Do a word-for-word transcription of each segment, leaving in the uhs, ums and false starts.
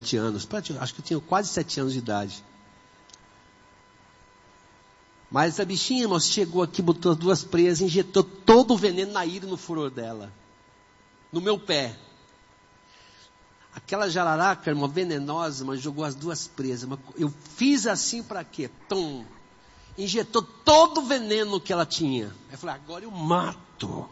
anos, acho que eu tinha quase sete anos de idade. Mas a bichinha, irmão, chegou aqui, botou as duas presas, injetou todo o veneno na ira e no furor dela. No meu pé. Aquela jararaca, irmão, venenosa, mas jogou as duas presas. Eu fiz assim para quê? Tom. Injetou todo o veneno que ela tinha. Eu falei, agora eu mato.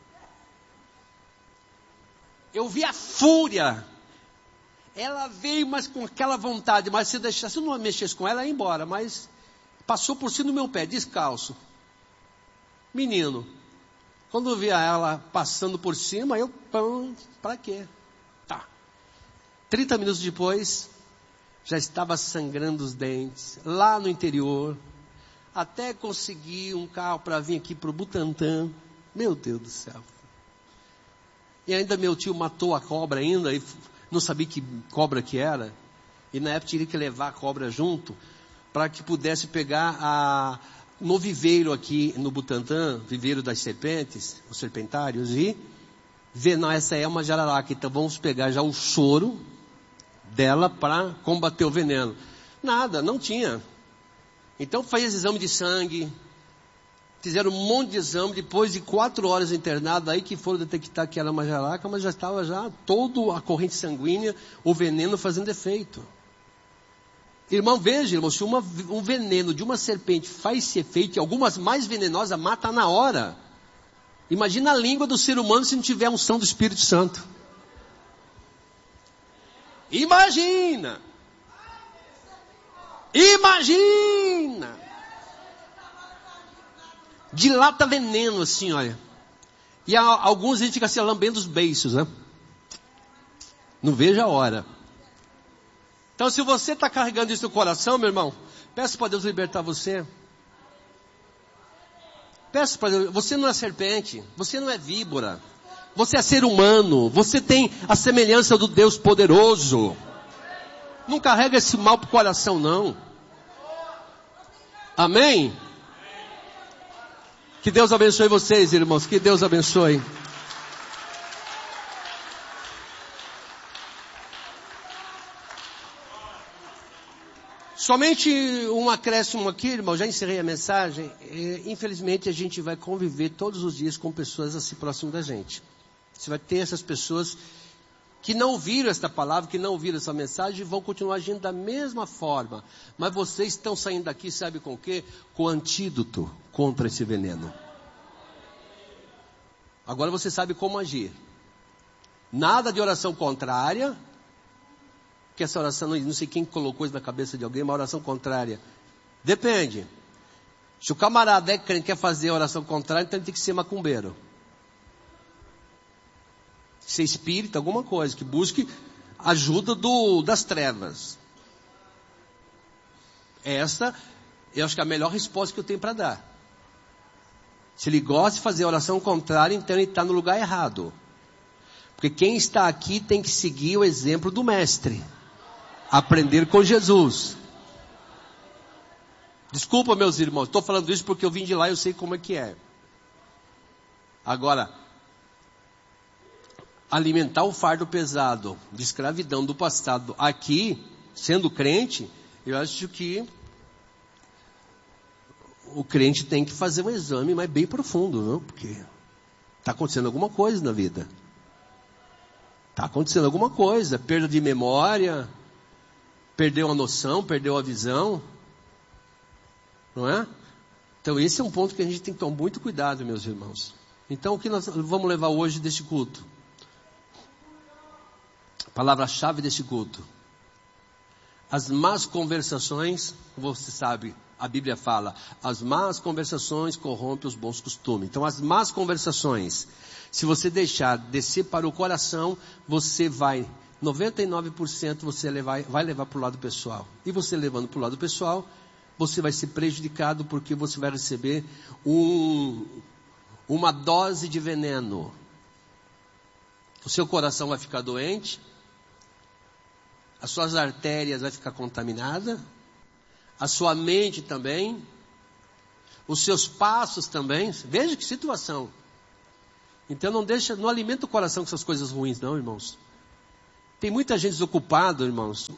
Eu vi a fúria. Ela veio, mas com aquela vontade. Mas se deixasse, se eu não mexesse com ela, ela ia embora. Mas passou por cima do meu pé, descalço. Menino. Quando eu via ela passando por cima, eu, pão, para quê? Tá. trinta minutos depois, já estava sangrando os dentes. Lá no interior. Até conseguir um carro para vir aqui para o Butantã. Meu Deus do céu. E ainda meu tio matou a cobra ainda. E não sabia que cobra que era. E na época tinha que levar a cobra junto. Para que pudesse pegar a, no viveiro aqui no Butantã. Viveiro das serpentes. Os serpentários. E ver, não, essa é uma jararaca. Então vamos pegar já o soro dela para combater o veneno. Nada, não tinha. Então fez exame de sangue, fizeram um monte de exame, depois de quatro horas internado, aí que foram detectar que era uma jararaca, mas já estava já toda a corrente sanguínea, o veneno fazendo efeito. Irmão, veja, irmão, se uma, um veneno de uma serpente faz esse efeito, e algumas mais venenosas mata na hora. Imagina a língua do ser humano se não tiver unção do Espírito Santo. Imagina! Imagina! Dilata veneno assim, olha. E há, alguns a gente fica assim, lambendo os beiços, né? Não vejo a hora. Então se você está carregando isso no coração, meu irmão, peça para Deus libertar você. Peça para Deus, você não é serpente, você não é víbora. Você é ser humano, você tem a semelhança do Deus poderoso. Não carrega esse mal para o coração, não. Amém? Que Deus abençoe vocês, irmãos. Que Deus abençoe. Somente um acréscimo aqui, irmão. Já encerrei a mensagem. É, infelizmente, a gente vai conviver todos os dias com pessoas assim próximas da gente. Você vai ter essas pessoas que não ouviram esta palavra, que não ouviram essa mensagem, e vão continuar agindo da mesma forma. Mas vocês estão saindo daqui, sabe com o quê? Com o antídoto contra esse veneno. Agora você sabe como agir. Nada de oração contrária, que essa oração, não sei quem colocou isso na cabeça de alguém, uma oração contrária. Depende. Se o camarada é crente, quer fazer a oração contrária, então ele tem que ser macumbeiro. Ser espírita, alguma coisa, que busque ajuda do, das trevas. Essa, eu acho que é a melhor resposta que eu tenho para dar. Se ele gosta de fazer oração contrária, então ele está no lugar errado. Porque quem está aqui tem que seguir o exemplo do mestre. Aprender com Jesus. Desculpa, meus irmãos, estou falando isso porque eu vim de lá e eu sei como é que é. Agora, alimentar o fardo pesado de escravidão do passado aqui, sendo crente, eu acho que o crente tem que fazer um exame, mas bem profundo, não? Porque está acontecendo alguma coisa na vida. Está acontecendo alguma coisa, perda de memória, perdeu a noção, perdeu a visão, não é? Então esse é um ponto que a gente tem que tomar muito cuidado, meus irmãos. Então o que nós vamos levar hoje deste culto? Palavra-chave deste culto. As más conversações, você sabe, a Bíblia fala, as más conversações corrompem os bons costumes. Então as más conversações, se você deixar descer para o coração, você vai, noventa e nove por cento você levar, vai levar para o lado pessoal. E você levando para o lado pessoal, você vai ser prejudicado porque você vai receber um, uma dose de veneno. O seu coração vai ficar doente. As suas artérias vão ficar contaminadas. A sua mente também. Os seus passos também. Veja que situação. Então não deixa, não alimenta o coração com essas coisas ruins, não, irmãos. Tem muita gente desocupada, irmãos,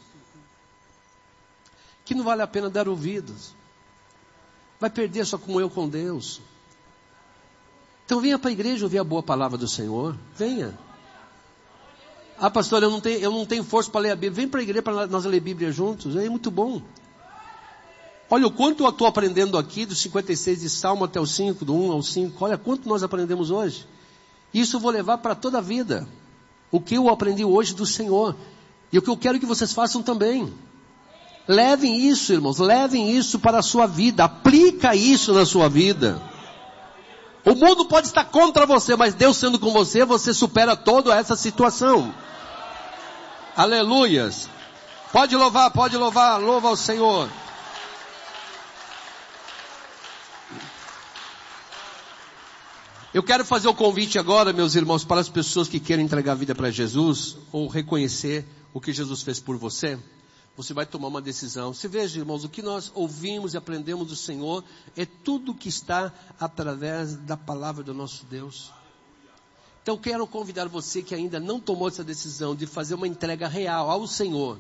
que não vale a pena dar ouvidos. Vai perder a sua comunhão com Deus. Então venha para a igreja ouvir a boa palavra do Senhor. Venha. Ah, pastor, eu não tenho, eu não tenho força para ler a Bíblia. Vem para a igreja para nós ler a Bíblia juntos. É muito bom. Olha o quanto eu estou aprendendo aqui, do cinquenta e seis de Salmo até o cinco, do um ao cinco. Olha quanto nós aprendemos hoje. Isso eu vou levar para toda a vida. O que eu aprendi hoje do Senhor. E o que eu quero que vocês façam também. Levem isso, irmãos. Levem isso para a sua vida. Aplica isso na sua vida. O mundo pode estar contra você, mas Deus sendo com você, você supera toda essa situação. Aleluias. Pode louvar, pode louvar. Louva ao Senhor. Eu quero fazer o convite agora, meus irmãos, para as pessoas que querem entregar a vida para Jesus, ou reconhecer o que Jesus fez por você. Você vai tomar uma decisão. Se veja, irmãos, o que nós ouvimos e aprendemos do Senhor é tudo que está através da palavra do nosso Deus. Então quero convidar você que ainda não tomou essa decisão de fazer uma entrega real ao Senhor.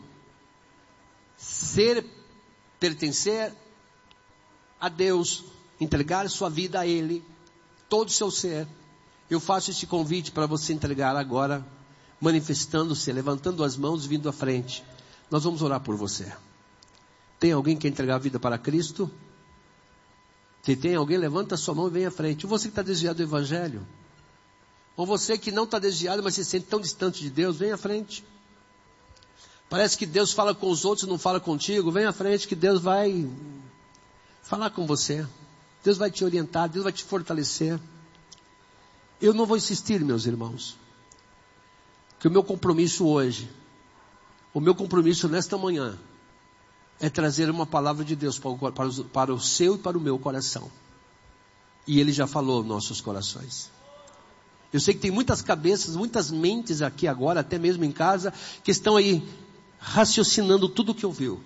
Ser, pertencer a Deus, entregar sua vida a Ele, todo o seu ser. Eu faço este convite para você entregar agora, manifestando-se, levantando as mãos, vindo à frente. Nós vamos orar por você. Tem alguém que quer entregar a vida para Cristo? Se tem alguém, levanta a sua mão e vem à frente. Você que está desviado do Evangelho. Ou você que não está desviado, mas se sente tão distante de Deus, vem à frente. Parece que Deus fala com os outros e não fala contigo. Vem à frente que Deus vai falar com você. Deus vai te orientar, Deus vai te fortalecer. Eu não vou insistir, meus irmãos. Que o meu compromisso hoje, o meu compromisso nesta manhã, é trazer uma palavra de Deus para o, para, o, para o seu e para o meu coração. E Ele já falou aos nossos corações. Eu sei que tem muitas cabeças, muitas mentes aqui agora, até mesmo em casa, que estão aí raciocinando tudo o que ouviu.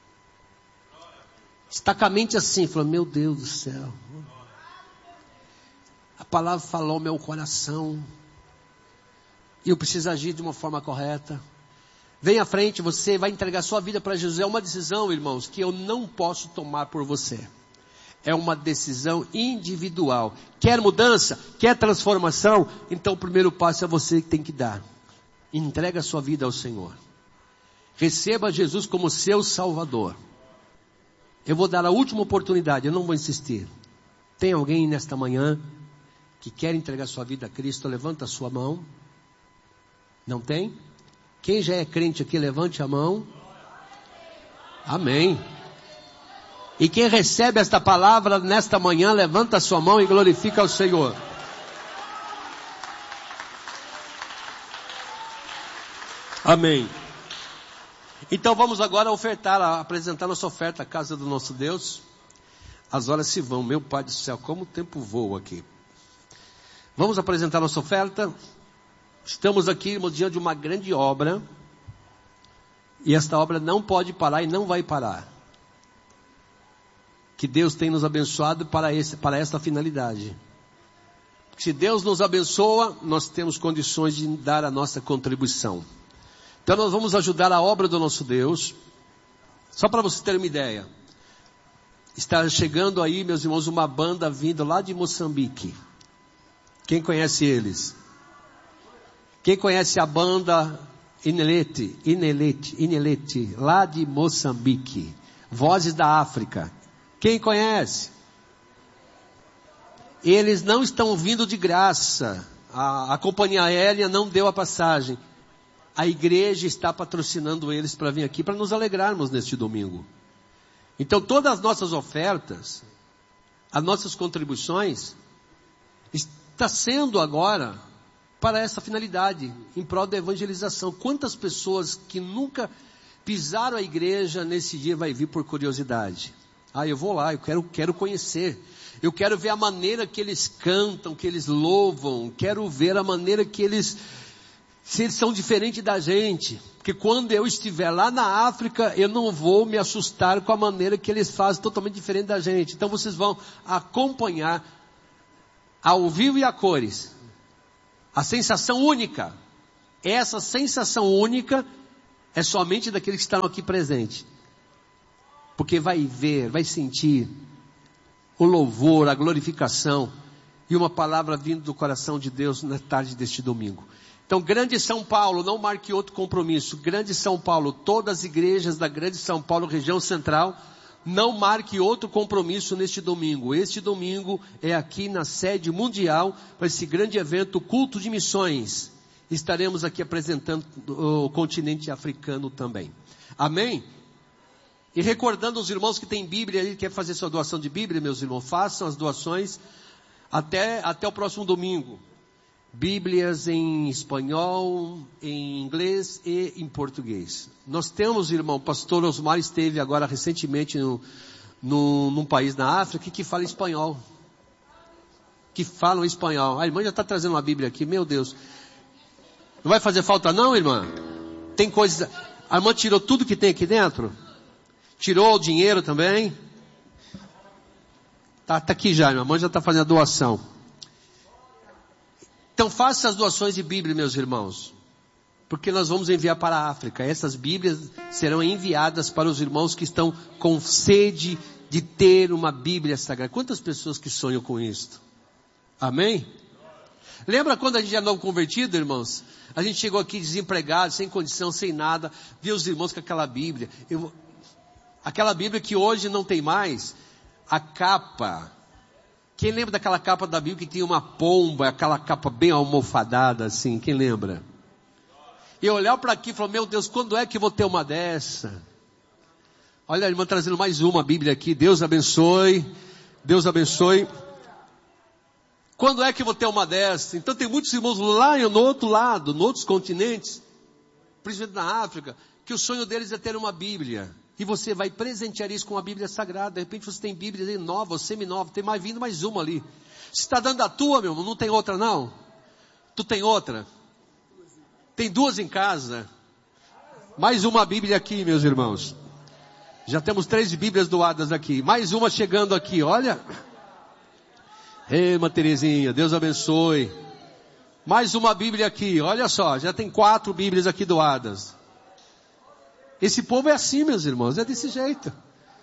Está com a mente assim, falando, meu Deus do céu. A palavra falou ao meu coração. E eu preciso agir de uma forma correta. Vem à frente, você vai entregar sua vida para Jesus. É uma decisão, irmãos, que eu não posso tomar por você. É uma decisão individual. Quer mudança? Quer transformação? Então o primeiro passo é você que tem que dar. Entrega a sua vida ao Senhor. Receba Jesus como seu Salvador. Eu vou dar a última oportunidade, eu não vou insistir. Tem alguém nesta manhã que quer entregar sua vida a Cristo? Levanta a sua mão. Não tem? Quem já é crente aqui, levante a mão. Amém. E quem recebe esta palavra nesta manhã, levanta a sua mão e glorifica ao Senhor. Amém. Então vamos agora ofertar, apresentar nossa oferta à casa do nosso Deus. As horas se vão, meu Pai do céu, como o tempo voa aqui. Vamos apresentar nossa oferta. Estamos aqui, irmãos, diante de uma grande obra. E esta obra não pode parar e não vai parar. Que Deus tem nos abençoado para, esse, para esta finalidade. Se Deus nos abençoa, nós temos condições de dar a nossa contribuição. Então nós vamos ajudar a obra do nosso Deus. Só para você ter uma ideia. Está chegando aí, meus irmãos, uma banda vindo lá de Moçambique. Quem conhece eles? Quem conhece a banda Inelete, Inelete, Inelete, lá de Moçambique? Vozes da África. Quem conhece? Eles não estão vindo de graça. A, a companhia aérea não deu a passagem. A igreja está patrocinando eles para vir aqui, para nos alegrarmos neste domingo. Então todas as nossas ofertas, as nossas contribuições, está sendo agora para essa finalidade, em prol da evangelização. Quantas pessoas que nunca pisaram a igreja nesse dia vai vir por curiosidade? Ah, eu vou lá, eu quero, quero conhecer. Eu quero ver a maneira que eles cantam, que eles louvam. Quero ver a maneira que eles... se eles são diferentes da gente. Porque quando eu estiver lá na África, eu não vou me assustar com a maneira que eles fazem totalmente diferente da gente. Então vocês vão acompanhar ao vivo e a cores. A sensação única Essa sensação única é somente daqueles que estão aqui presentes. Porque vai ver, vai sentir o louvor, a glorificação e uma palavra vindo do coração de Deus na tarde deste domingo. Então, Grande São Paulo, não marque outro compromisso. Grande São Paulo, todas as igrejas da Grande São Paulo, região central, não marque outro compromisso neste domingo. Este domingo é aqui na sede mundial para esse grande evento, Culto de Missões. Estaremos aqui apresentando o continente africano também. Amém? E recordando os irmãos que têm Bíblia, ele quer fazer sua doação de Bíblia, meus irmãos, façam as doações até, até o próximo domingo. Bíblias em espanhol, em inglês e em português. Nós temos, irmão, o pastor Osmar esteve agora recentemente no, no, num país na África que, que fala espanhol. Que falam espanhol. A irmã já está trazendo uma Bíblia aqui, meu Deus. Não vai fazer falta não, irmã? Tem coisas... A irmã tirou tudo que tem aqui dentro? Tirou o dinheiro também? Tá, tá aqui já, a irmã já está fazendo a doação. Então faça as doações de Bíblia, meus irmãos. Porque nós vamos enviar para a África. Essas Bíblias serão enviadas para os irmãos que estão com sede de ter uma Bíblia sagrada. Quantas pessoas que sonham com isso? Amém? Lembra quando a gente é novo convertido, irmãos? A gente chegou aqui desempregado, sem condição, sem nada. Viu os irmãos com aquela Bíblia. Eu, aquela Bíblia que hoje não tem mais. A capa... Quem lembra daquela capa da Bíblia que tinha uma pomba, aquela capa bem almofadada assim, quem lembra? E eu olhar para aqui e falar, meu Deus, quando é que eu vou ter uma dessa? Olha a irmã trazendo mais uma Bíblia aqui, Deus abençoe, Deus abençoe. Quando é que eu vou ter uma dessa? Então tem muitos irmãos lá no outro lado, em outros continentes, principalmente na África, que o sonho deles é ter uma Bíblia. E você vai presentear isso com a Bíblia Sagrada. De repente você tem Bíblia nova ou semi-nova. Tem mais vindo mais uma ali. Você está dando a tua, meu irmão? Não tem outra não? Tu tem outra? Tem duas em casa. Mais uma Bíblia aqui, meus irmãos. Já temos três Bíblias doadas aqui. Mais uma chegando aqui, olha. Ei, irmã Terezinha, Deus abençoe. Mais uma Bíblia aqui, olha só. Já tem quatro Bíblias aqui doadas. Esse povo é assim, meus irmãos, é desse jeito.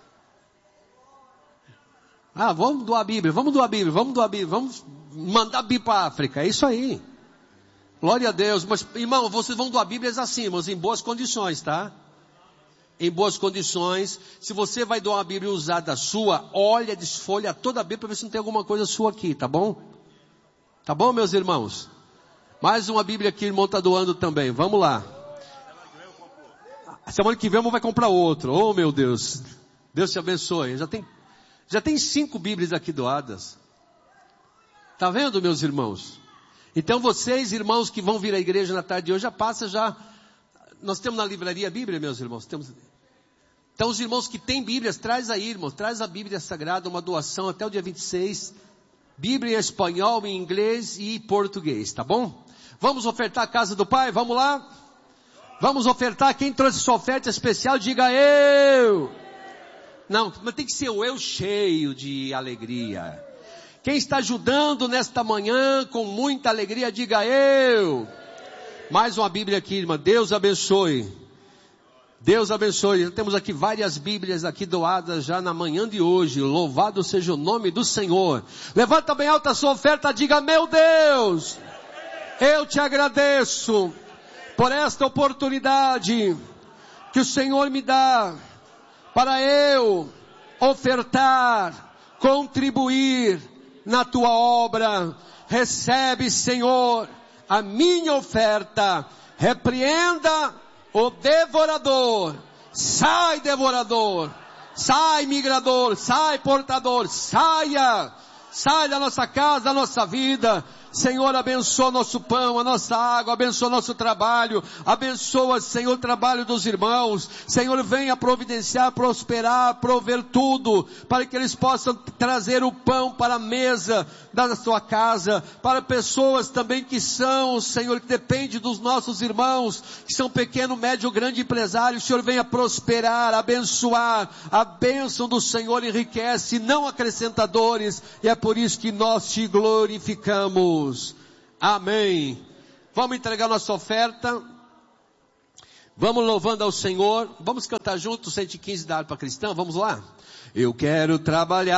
Ah, vamos doar a Bíblia, vamos doar a Bíblia, vamos doar a Bíblia, vamos mandar a Bíblia para a África, é isso aí. Glória a Deus, mas irmão, vocês vão doar Bíblias assim, irmãos, em boas condições, tá? Em boas condições. Se você vai doar uma Bíblia usada sua, olha, desfolha toda a Bíblia para ver se não tem alguma coisa sua aqui, tá bom? Tá bom, meus irmãos? Mais uma Bíblia aqui, o irmão está doando também, vamos lá. Semana que vem vai comprar outro. Oh, meu Deus. Deus te abençoe. Já tem, já tem cinco Bíblias aqui doadas. Tá vendo, meus irmãos? Então vocês, irmãos que vão vir à igreja na tarde de hoje, já passa já. Nós temos na livraria a Bíblia, meus irmãos. Temos... Então os irmãos que têm Bíblias, traz aí, irmãos. Traz a Bíblia Sagrada, uma doação até o dia vinte e seis. Bíblia em espanhol, em inglês e português, tá bom? Vamos ofertar a casa do Pai? Vamos lá? Vamos ofertar, quem trouxe sua oferta especial, diga eu. Não, mas tem que ser o eu cheio de alegria. Quem está ajudando nesta manhã com muita alegria, diga eu. Mais uma Bíblia aqui, irmã, Deus abençoe. Deus abençoe, já temos aqui várias Bíblias aqui doadas já na manhã de hoje. Louvado seja o nome do Senhor. Levanta bem alta a sua oferta, diga, meu Deus, eu te agradeço por esta oportunidade que o Senhor me dá para eu ofertar, contribuir na tua obra. Recebe, Senhor, a minha oferta. Repreenda o devorador. Sai, devorador. Sai, migrador. Sai, portador. Saia. Sai da nossa casa, da nossa vida. Senhor, abençoa nosso pão, a nossa água, abençoa nosso trabalho, abençoa, Senhor, o trabalho dos irmãos. Senhor, venha providenciar, prosperar, prover tudo, para que eles possam trazer o pão para a mesa da sua casa, para pessoas também que são, Senhor, que dependem dos nossos irmãos, que são pequeno, médio, grande empresário. O Senhor venha prosperar, abençoar. A bênção do Senhor enriquece, não acrescentadores, e é por isso que nós te glorificamos. Amém. Vamos entregar nossa oferta. Vamos louvando ao Senhor. Vamos cantar juntos cento e quinze da harpa cristã. Vamos lá. Eu quero trabalhar